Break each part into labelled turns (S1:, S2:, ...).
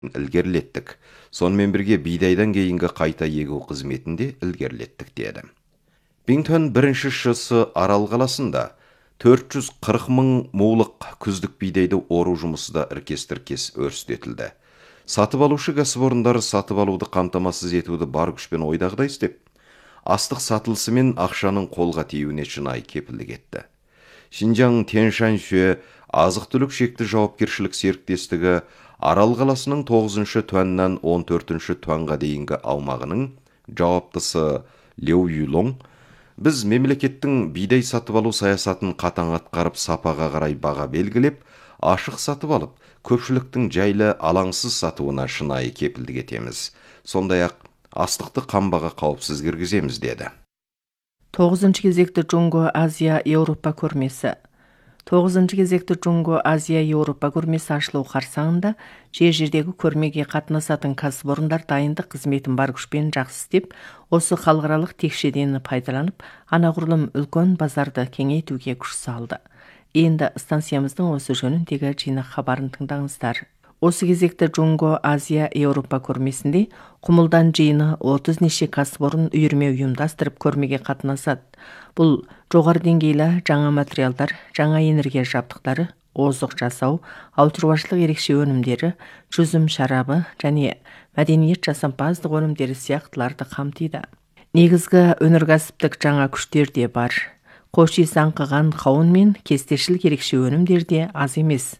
S1: ілгерілеттік. Сонымен бірге бидайдан кейінгі қайта егу қызметінде ілгерілеттік деді. Бингтон бірінші шысы Арал қаласында 440 мың мулық күздік бидайды ору жұмысы да іркес-тіркес өрістетілді. Сатып алушы кәсіпорындары сатып алуды қамтамасыз етуді бар күшпен ойдағыдай істеп, астық сатылысы мен ақшаның қолға тиюіне шынайы кепілдік етті. Шинжаң Тянь-Шань азық-түлік шекті жауапкершілік серіктестігі Арал қаласының 9-шы туаннан 14-ші туанға дейінгі аумағының жауаптысы Леу Юлоң, біз мемлекеттің бидай сатып алу саясатын қатаң атқарып, сапаға қарай баға белгілеп, ашық сатып алып, көпшіліктің жайлы алаңсыз сатуына шынайы кепілдік етеміз. Сондай-ақ астықты қамбаға қауіпсіз кіргіземіз деді.
S2: 9-шы кезекті Джунго-Азия-Еуропа көрмесі. 9-шы кезекті Джунго-Азия-Еуропа көрмесі ашылу қарсаңында жердегі көрмеге қатынасатын кәсіпорындар дайындық қызметін бар күшпен жақсы істеп, осы халықаралық текшеден пайдаланып, анағұрлым үлкен базарды кеңейтуге күш салды. Енді станциямыздың осы жөніндегі жинақ хабарын тыңдаңыздар. Осы кезекті Джунго-Азия-Еуропа көрмесінде құмылдан жиыны 30 неше кәсіпорын үйірме ұйымдастырып көрмеге қатынасады. Бұл жоғары деңгейлі жаңа материалдар, жаңа энергия жабдықтары, озық жасау, ауыл шаруашылық ерекше өнімдері, жүзім шарабы және мәдениет жасампаздық өнімдері сияқтыларды қамтиды. Негізгі өнеркәсіптік жаңа күштер де бар. Қош иіс аңқыған қауын мен кестешілік ерекше өнімдер де аз емес.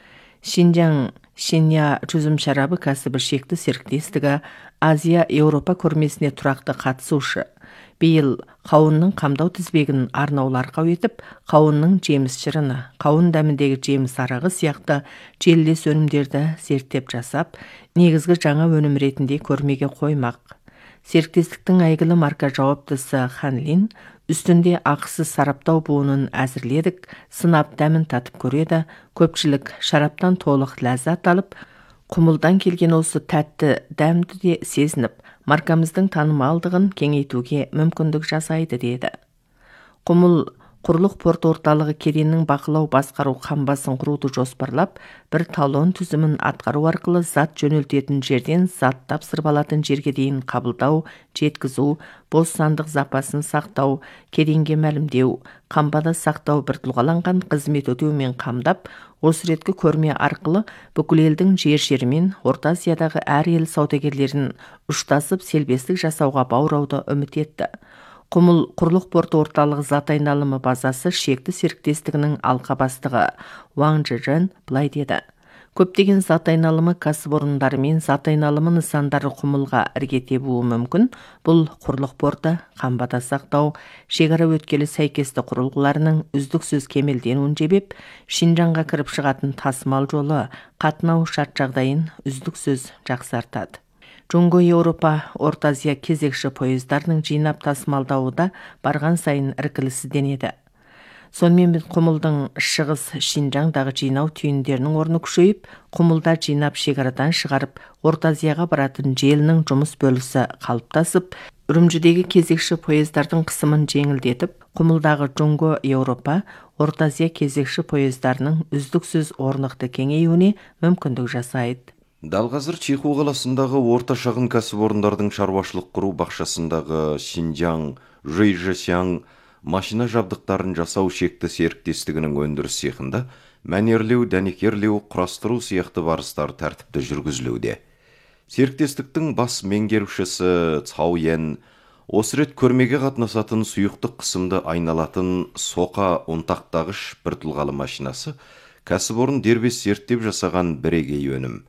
S2: Шинжаң Шиня жүзім шарабы кәсібі шекті серіктестігі Азия-Еуропа көрмесіне тұрақты қатысушы. Биыл қауынның қамдау тізбегін арнаулы арқау етіп, қауынның жеміс шырыны, қауын дәміндегі жеміс арағы сияқты желілес өнімдерді зерттеп жасап, негізгі жаңа өнім ретінде көрмеге қоймақ. Серіктестіктің әйгілі марка жауаптысы Ханлин үстінде ақысыз сараптау буынын әзірледік, сынап дәмін татып көреді, көпшілік шараптан толық ләззат алып, құмылдан келген осы тәтті дәмді де сезініп, маркамыздың танымалдығын кеңейтуге мүмкіндік жасайды деді. Құмыл құрлық порт орталығы кеденнің бақылау басқару қамбасын құруды жоспарлап, бір талон түзімін атқару арқылы зат жөнелтетін жерден зат тапсырып алатын жерге дейін қабылдау, жеткізу, бос сандық запасын сақтау, кеденге мәлімдеу, қамбада сақтау бір тұлғаланған қызмет өтеумен қамдап, осы реткі көрме арқылы бүкіл елдің жер-жерімен Орта Азиядағы әр ел саудагерлерін ұштасып селбестік жасауға баурауды үміт етті. Құмыл құрлық порты орталығы зат айналымы базасы шекті серіктестігінің алқа бастығы Ваң Чжэн былай деді. Көптеген зат айналымы кәсіпорындары мен зат айналымы нысандары құмылға іргете буы мүмкін. Бұл құрлық порты, қамбада сақтау, шекара өткелі сәйкесті құрылғыларының үздіксіз кемелденуін жебеп, Шинжаңға кіріп шығатын тасымал жолы, қатынау шарт жағдайын үздіксіз жақсартады. Джунго-Еуропа Орта Азия кезекші пойыздарының жинап тасымалдауы да барған сайын іркілісізденеді. Сонымен біз құмылдың шығыс Шинжаңдағы жинау түйіндерінің орны күшейіп, құмылда жинап шекарадан шығарып, Орта Азияға баратын желінің жұмыс бөлісі қалыптасып, Үрімжідегі кезекші пойыздардың қысымын жеңілдетіп, құмылдағы Джунго-Еуропа Орта Азия кезекші пойыздарының үздіксіз орнықты кеңеюіне мүмкіндік жасайды.
S1: Дал қазір Чиху қаласындағы орта шағын кәсіпорындардың шаруашылық құру бақшасындағы Шинжаң Жэйжэсяң машина жабдықтарын жасау шекті серіктестігінің өндіріс цехында мәнерлеу, дәнекерлеу, құрастыру сияқты барыстар тәртіпті жүргізілуде. Серіктестіктің бас меңгерушісі Цао Ян осы рет көрмеге қатынасатын сұйықтық қысымды айналатын соқа ұнтақтағыш бір тұлғалы машинасы кәсіпорын дербес зерттеп жасаған бірегей өнім.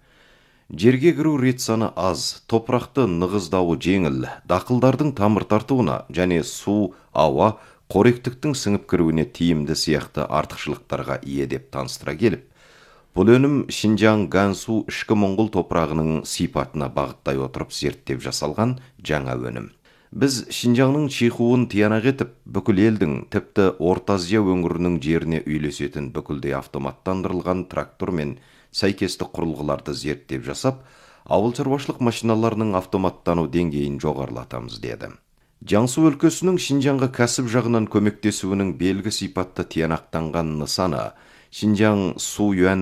S1: Жерге кіру рет саны аз, топырақты нығыздауы жеңіл, дақылдардың тамыр тартуына және су, ауа, қоректіктің сіңіп кіруіне тиімді сияқты артықшылықтарға ие деп таныстыра келіп, бұл өнім Шинжаң Гансу ішкі Моңғол топырағының сипатына бағыттай отырып зерттеп жасалған жаңа өнім. Біз Шинжаңның Чихуын тиянақ етіп, бүкіл елдің, тіпті Орта Азия өңірінің жеріне үйлесетін бүкілдей автоматтандырылған трактор мен сәйкесті құрылғыларды зерттеп жасап, ауыл шаруашылық машиналарының автоматтану деңгейін жоғарылатамыз деді. Жаңсу өлкесінің Шинжаңға кәсіп жағынан көмектесуінің белгі сипатты тиянақтанған нысаны Шинжаң Су Юан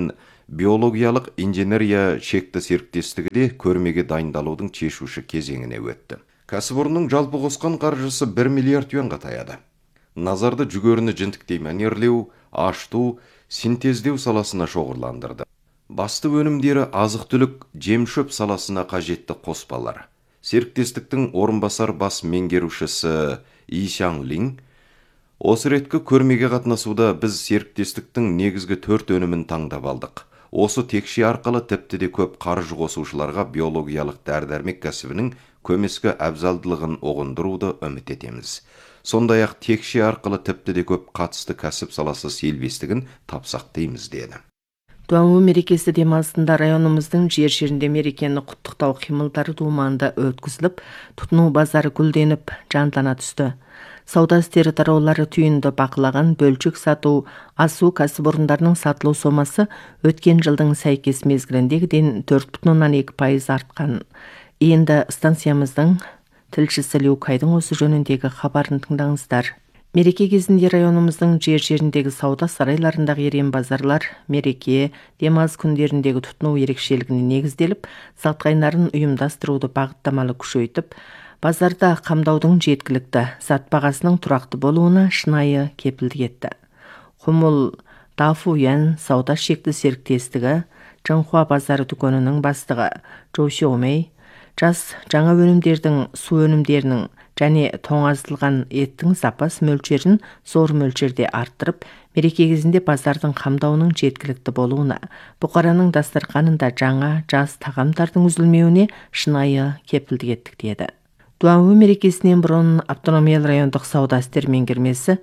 S1: биологиялық инженерия шекті серіктестігі де көрмеге дайындалудың шешуші кезеңіне өтті. Кәсіпорынның жалпы қосқан қаржысы 1 миллиард юанға таяды. Назарды жүгеріні жінтіктей мәнерлеу, ашту, синтездеу саласына шоғырландырды. Басты өнімдері азық-түлік, жем-шөп саласына қажетті қоспалар. Серіктестіктің орынбасар бас меңгерушісі И Шаң Лин: осы реткі көрмеге қатынасуда біз серіктестіктің негізгі 4 өнімін таңдап алдық. Осы текше арқылы тіпті де көп қаржы қосушыларға биологиялық дәрі-дәрмек кәсібінің көмескі әбзалдылығын оғындыруды үміт етеміз. Сондай-ақ текше арқылы тіпті де көп қатысты кәсіп саласы селбестігін тапсақ дейміз деді.
S2: Дуанбу мерекесі демалысында районымыздың жер-жерінде мерекені құттықтау қимылдары думанда өткізіліп, тұтыну базары гүлденіп, жандана түсті. Сауда істері тараулары түйінді бақылаған бөлшек сату, ас-су кәсіпорындарының сатылу сомасы өткен жылдың сәйкес мезгіліндегіден 4,2% артқан. Енді станциямыздың тілшісі Люкайдың осы жөніндегі хабарын тыңдаңыздар. Мереке кезінде районымыздың жер-жеріндегі сауда сарайларындағы ерен базарлар мереке, демалыс күндеріндегі тұтыну ерекшелігіне негізделіп, сатқайнарын ұйымдастыруды бағыттамалы күшейтіп, базарда қамдаудың жеткілікті, зат бағасының тұрақты болуына шынайы кепілдік етті. Құмыл Дафуян сауда шекті серіктестігі Чыңхуа базары дүкенінің бастығы Чжоу Шиомей жас жаңа өнімдердің, су өнімдерінің және тоңазытылған еттің запас мөлшерін зор мөлшерде арттырып, мереке кезінде базардың қамдауының жеткілікті болуына, бұқараның дастарханында жаңа жас тағамдардың үзілмеуіне шынайы кепілдік еттік деді. Дуанбу мерекесінен бұрын автономиялы райондық сауда істер меңгермесі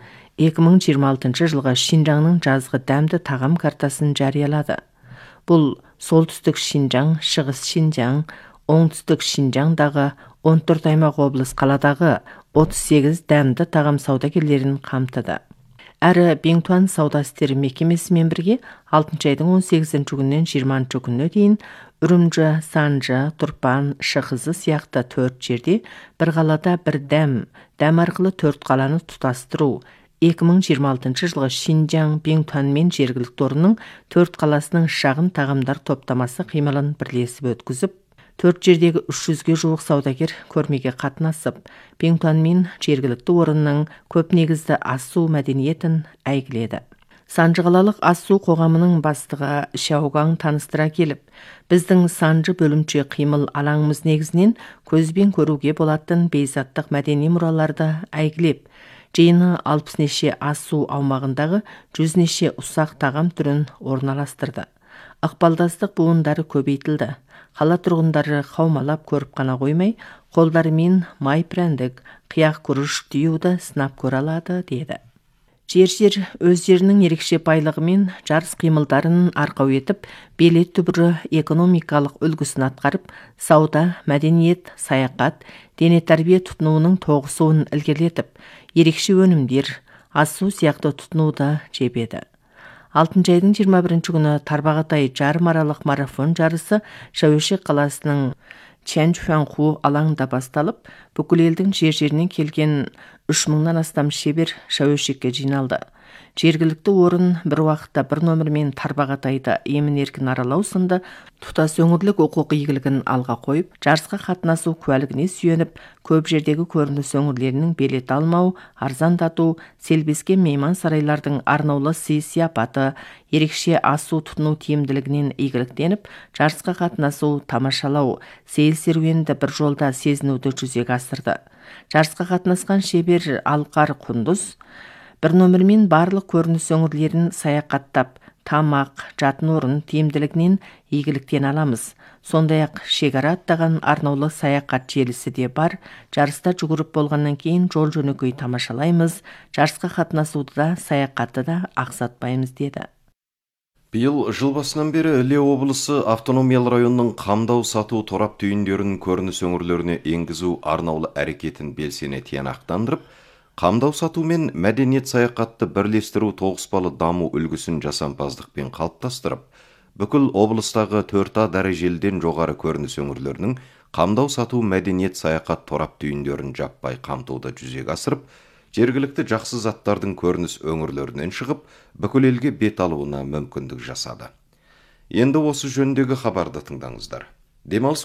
S2: 2026 жылғы Шинжаңның жазғы дәмді тағам картасын жариялады. Бұл солтүстік Шинжаң, шығыс Шинжаң, оңтүстік Шинжаңдағы 14 аймақ облыс қаладағы 38 дәмді тағам саудагерлерін қамтыды. Әрі Беңтуан сауда істері мекемесімен бірге 6 айдың 18 күннен 20 күніне дейін Үрімжі, Санжы, Тұрпан, Шықызы сияқты 4 жерде бір қалада бір дәм арқылы 4 қаланы тұтастыру, 2026 жылғы Шинжаң Беңтуан мен жергілікті орынның 4 қаласының шағын тағамдар топтамасы қимылын бірлесіп өткізіп, 4 жердегі 300-ге жуық саудагер көрмеге қатынасып, Беңтуан мен жергілікті орынның көп негізді ас-су мәдениетін әйгіледі. Санжы қалалық ас-су қоғамының бастығы Шаугаң таныстыра келіп, біздің Санжы бөлімше қимыл алаңымыз негізінен көзбен көруге болатын бейзаттық мәдени мұраларды әйгілеп, жиыны 60 неше ас-су аумағындағы 100 неше ұсақ тағам түрін орналастырды. Ықпалдастық буындары көбейтілді. Қала тұрғындары қаумалап көріп қана қоймай, қолдарымен май прәндік, қияқ күріш түйуді сынап көре алады деді. Жер-жер өздерінің ерекше байлығымен жарыс қимылдарын арқау етіп, белет түбірі экономикалық үлгісін атқарып, сауда, мәдениет, саяхат, дене тәрбие тұтынуының тоғысуын ілгерілетіп, ерекше өнімдер, ас-су сияқты тұтынуды жебеді. 6 айдың 21 күні Тарбағатай жарымаралық марафон жарысы Шәуешек қаласының Чанчжуанху алаңында басталып, бүкіл елдің жер-жерінен келген 3000-нан астам шебер Шәуешекке жиналды. Жергілікті орын бір уақытта бір нөмірмен Тарбағатайды емін-еркін аралау сынды тұтас өңірлік оқу игілігін алға қойып, жарысқа қатынасу куәлігіне сүйеніп, көп жердегі көрініс өңірлерінің билет алмау, арзандату, селбеске мейман сарайлардың арнаулы сый-сияпаты, ерекше ас-су тұтыну тиімділігінен игіліктеніп, жарысқа қатынасу, тамашалау, сейіл серуенді бір жолда сезінуді жүзеге асырды. Жарысқа қатынасқан шебер Алқар Құндыз бір нөмірмен барлық көрініс өңірлерін саяхаттап, тамақ, жатын орын тиімділігінен игіліктен аламыз. Сондай-ақ шекара аттаған арнаулы саяхат желісі де бар. Жарыста жүгіріп болғаннан кейін жол жөнекей тамашалаймыз. Жарысқа қатынасуды да, саяхатты да ақсатпаймыз деді.
S1: Биыл жыл басынан бері Іле облысы автономиялы районның қамдау сату торап түйіндерін көрініс өңірлеріне енгізу арнаулы әрекетін белсене тиянақтандырып, қамдау сату мен мәдениет саяхатты бірлестіру тоғыспалы даму үлгісін жасампаздықпен қалыптастырып, бүкіл облыстағы 4А дәрежеліден жоғары көрініс өңірлерінің қамдау сату мәдениет саяхат торап түйіндерін жаппай қамтуды жүзеге асырып, жергілікті жақсы заттардың көрініс өңірлерінен шығып, бүкіл елге бет алуына мүмкіндік жасады. Енді осы жөндегі хабарды тыңдаңыздар. Демалыс